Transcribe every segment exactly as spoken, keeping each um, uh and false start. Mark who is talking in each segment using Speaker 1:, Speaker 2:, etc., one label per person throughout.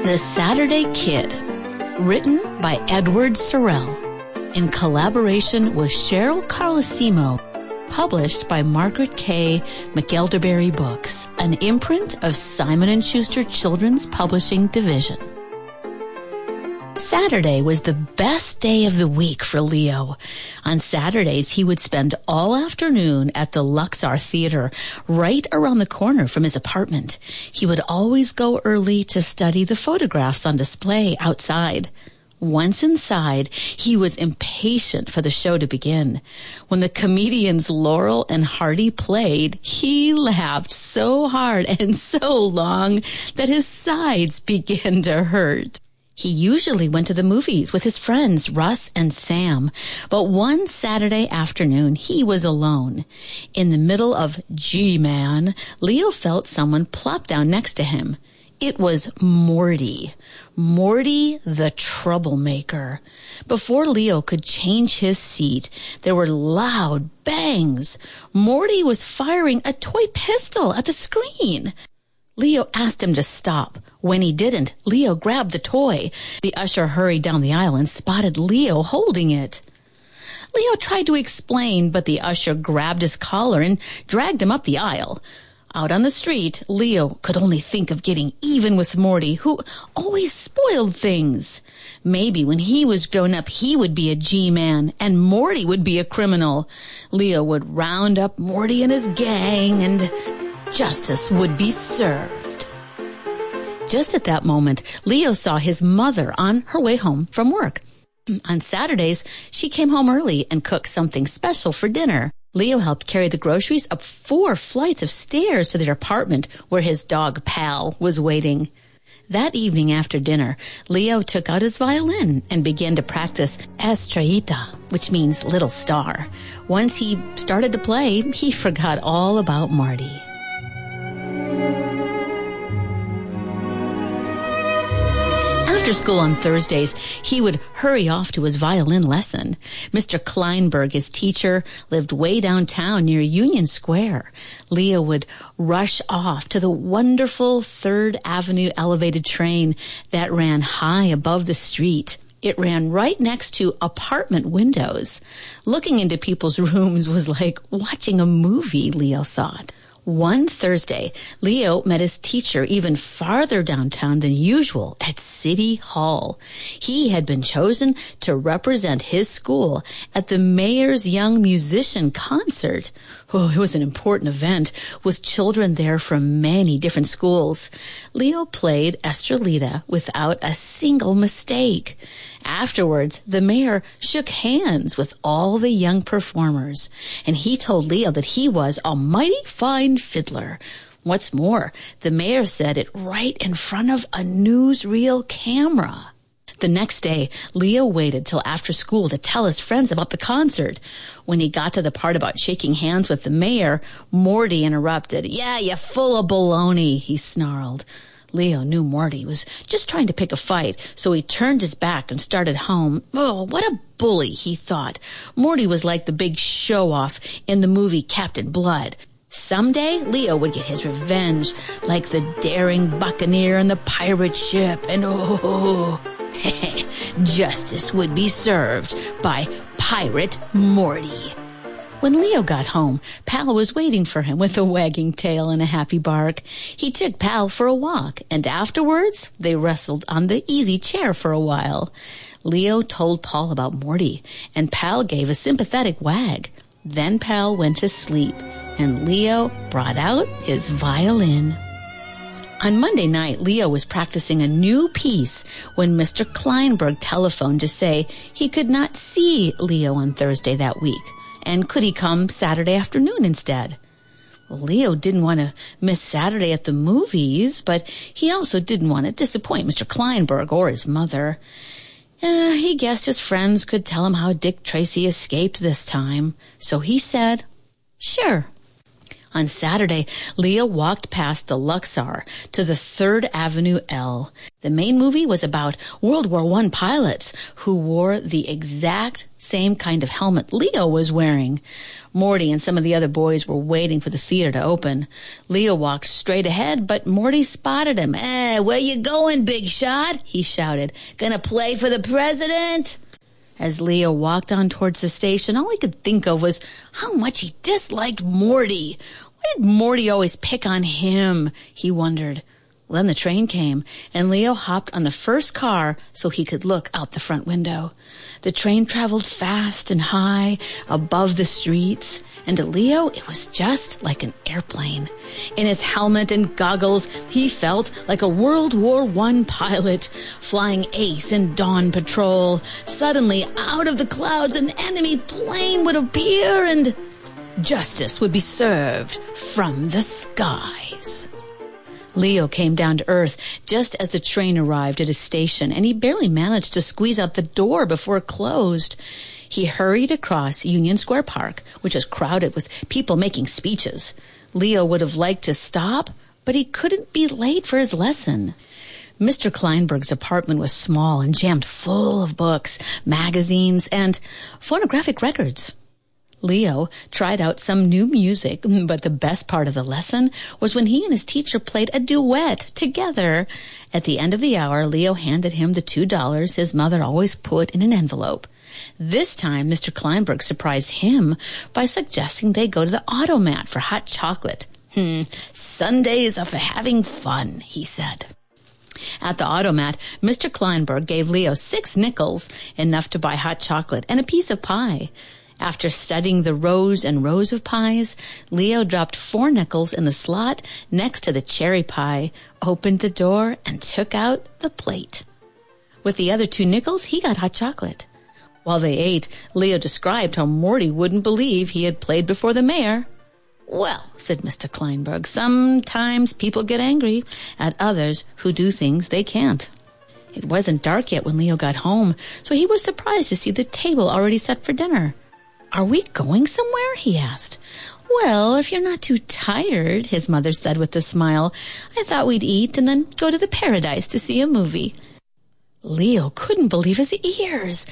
Speaker 1: The Saturday Kid, written by Edward Sorrell, in collaboration with Cheryl Carlesimo, published by Margaret K. McElderberry Books, an imprint of Simon and Schuster Children's Publishing Division. Saturday was the best day of the week for Leo. On Saturdays, he would spend all afternoon at the Luxor Theater, right around the corner from his apartment. He would always go early to study the photographs on display outside. Once inside, he was impatient for the show to begin. When the comedians Laurel and Hardy played, he laughed so hard and so long that his sides began to hurt. He usually went to the movies with his friends Russ and Sam, but one Saturday afternoon he was alone. In the middle of G-Man, Leo felt someone plop down next to him. It was Morty. Morty the troublemaker. Before Leo could change his seat, there were loud bangs. Morty was firing a toy pistol at the screen. Leo asked him to stop. When he didn't, Leo grabbed the toy. The usher hurried down the aisle and spotted Leo holding it. Leo tried to explain, but the usher grabbed his collar and dragged him up the aisle. Out on the street, Leo could only think of getting even with Morty, who always spoiled things. Maybe when he was grown up, he would be a G-man, and Morty would be a criminal. Leo would round up Morty and his gang, and justice would be served. Just at that moment, Leo saw his mother on her way home from work. On Saturdays, she came home early and cooked something special for dinner. Leo helped carry the groceries up four flights of stairs to their apartment where his dog Pal was waiting. That evening after dinner, Leo took out his violin and began to practice Estrellita, which means little star. Once he started to play, he forgot all about Marty. After school on Thursdays, he would hurry off to his violin lesson. Mister Kleinberg, his teacher, lived way downtown near Union Square. Leo would rush off to the wonderful Third Avenue elevated train that ran high above the street. It ran right next to apartment windows. Looking into people's rooms was like watching a movie, Leo thought. One Thursday, Leo met his teacher even farther downtown than usual at City Hall. He had been chosen to represent his school at the mayor's young musician concert. Oh, it was an important event with children there from many different schools. Leo played Estrellita without a single mistake. Afterwards, the mayor shook hands with all the young performers, and he told Leo that he was a mighty fine fiddler. What's more, the mayor said it right in front of a newsreel camera. The next day, Leo waited till after school to tell his friends about the concert. When he got to the part about shaking hands with the mayor, Morty interrupted. "Yeah, you're full of baloney," he snarled. Leo knew Morty was just trying to pick a fight, so he turned his back and started home. Oh, what a bully, he thought. Morty was like the big show-off in the movie Captain Blood. Someday, Leo would get his revenge, like the daring buccaneer on the pirate ship, and oh, justice would be served by Pirate Morty. When Leo got home, Pal was waiting for him with a wagging tail and a happy bark. He took Pal for a walk, and afterwards they wrestled on the easy chair for a while. Leo told Paul about Morty, and Pal gave a sympathetic wag. Then Pal went to sleep, and Leo brought out his violin. On Monday night, Leo was practicing a new piece when Mister Kleinberg telephoned to say he could not see Leo on Thursday that week. And could he come Saturday afternoon instead? Well, Leo didn't want to miss Saturday at the movies, but he also didn't want to disappoint Mister Kleinberg or his mother. Uh, he guessed his friends could tell him how Dick Tracy escaped this time. So he said, sure. On Saturday, Leo walked past the Luxor to the third Avenue L. The main movie was about World War One pilots who wore the exact same kind of helmet Leo was wearing. Morty and some of the other boys were waiting for the theater to open. Leo walked straight ahead, but Morty spotted him. "Eh, where you going, big shot?" he shouted. "Gonna play for the president?" As Leo walked on towards the station, all he could think of was how much he disliked Morty. Why did Morty always pick on him? He wondered. Well, then the train came, and Leo hopped on the first car so he could look out the front window. The train traveled fast and high above the streets, and to Leo, it was just like an airplane. In his helmet and goggles, he felt like a World War One pilot, flying ace in dawn patrol. Suddenly, out of the clouds, an enemy plane would appear, and justice would be served from the skies. Leo came down to earth just as the train arrived at his station, and he barely managed to squeeze out the door before it closed. He hurried across Union Square Park, which was crowded with people making speeches. Leo would have liked to stop, but he couldn't be late for his lesson. Mister Kleinberg's apartment was small and jammed full of books, magazines, and phonographic records. Leo tried out some new music, but the best part of the lesson was when he and his teacher played a duet together. At the end of the hour, Leo handed him the two dollars his mother always put in an envelope. This time, Mister Kleinberg surprised him by suggesting they go to the Automat for hot chocolate. Hmm, Sundays are for having fun, he said. At the Automat, Mister Kleinberg gave Leo six nickels, enough to buy hot chocolate and a piece of pie. After studying the rows and rows of pies, Leo dropped four nickels in the slot next to the cherry pie, opened the door, and took out the plate. With the other two nickels, he got hot chocolate. While they ate, Leo described how Morty wouldn't believe he had played before the mayor. "Well," said Mister Kleinberg, "sometimes people get angry at others who do things they can't." It wasn't dark yet when Leo got home, so he was surprised to see the table already set for dinner. "Are we going somewhere?" he asked. "Well, if you're not too tired," his mother said with a smile. "I thought we'd eat and then go to the Paradise to see a movie." Leo couldn't believe his ears.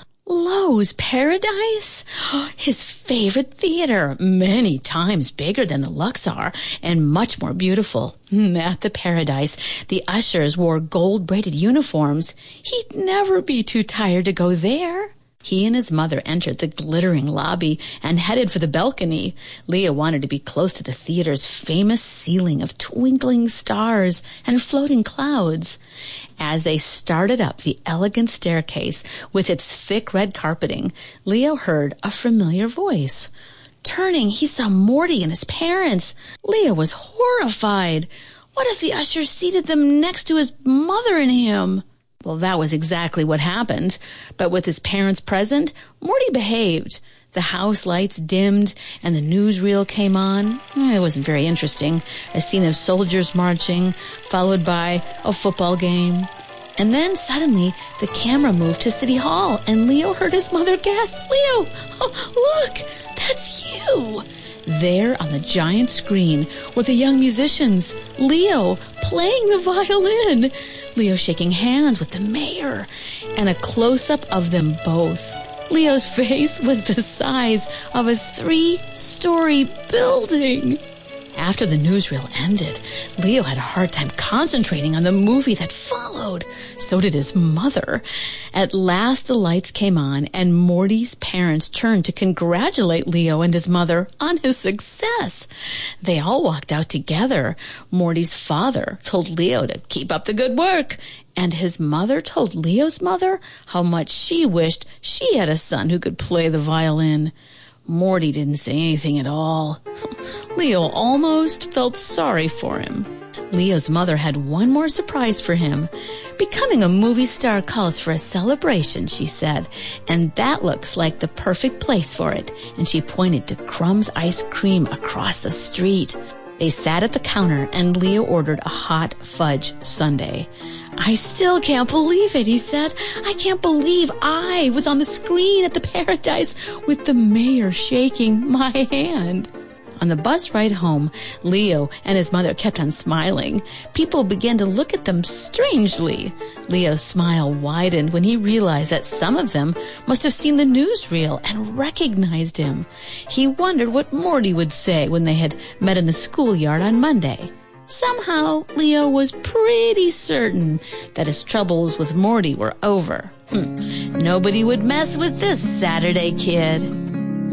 Speaker 1: Lowe's Paradise? His favorite theater, many times bigger than the Luxor and much more beautiful. At the Paradise, the ushers wore gold-braided uniforms. He'd never be too tired to go there. He and his mother entered the glittering lobby and headed for the balcony. Leo wanted to be close to the theater's famous ceiling of twinkling stars and floating clouds. As they started up the elegant staircase with its thick red carpeting, Leo heard a familiar voice. Turning, he saw Morty and his parents. Leo was horrified. What if the ushers seated them next to his mother and him? Well, that was exactly what happened. But with his parents present, Morty behaved. The house lights dimmed and the newsreel came on. It wasn't very interesting. A scene of soldiers marching, followed by a football game. And then suddenly the camera moved to City Hall and Leo heard his mother gasp, "Leo, oh, look, that's you." There on the giant screen were the young musicians, Leo playing the violin, Leo shaking hands with the mayor, and a close-up of them both. Leo's face was the size of a three-story building. After the newsreel ended, Leo had a hard time concentrating on the movie that followed. So did his mother. At last the lights came on, and Morty's parents turned to congratulate Leo and his mother on his success. They all walked out together. Morty's father told Leo to keep up the good work, and his mother told Leo's mother how much she wished she had a son who could play the violin. Morty didn't say anything at all. Leo almost felt sorry for him. Leo's mother had one more surprise for him. "Becoming a movie star calls for a celebration," she said, "and that looks like the perfect place for it." And she pointed to Crumb's ice cream across the street. They sat at the counter and Leo ordered a hot fudge sundae. "I still can't believe it," he said. "I can't believe I was on the screen at the Paradise with the mayor shaking my hand." On the bus ride home, Leo and his mother kept on smiling. People began to look at them strangely. Leo's smile widened when he realized that some of them must have seen the newsreel and recognized him. He wondered what Morty would say when they had met in the schoolyard on Monday. Somehow, Leo was pretty certain that his troubles with Morty were over. Hm. Nobody would mess with this Saturday kid.